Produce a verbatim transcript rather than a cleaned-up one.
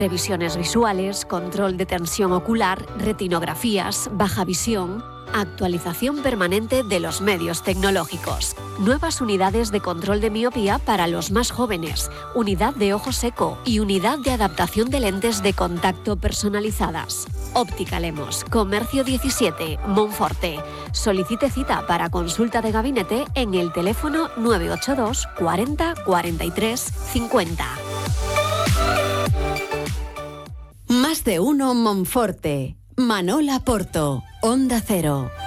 Revisiones visuales, control de tensión ocular, retinografías, baja visión, actualización permanente de los medios tecnológicos. Nuevas unidades de control de miopía para los más jóvenes, unidad de ojo seco y unidad de adaptación de lentes de contacto personalizadas. Óptica Lemos, Comercio diecisiete, Monforte. Solicite cita para consulta de gabinete en el teléfono nueve ocho dos cuarenta cuarenta y tres cincuenta. Más de uno Monforte. Manola Porto, Onda Cero.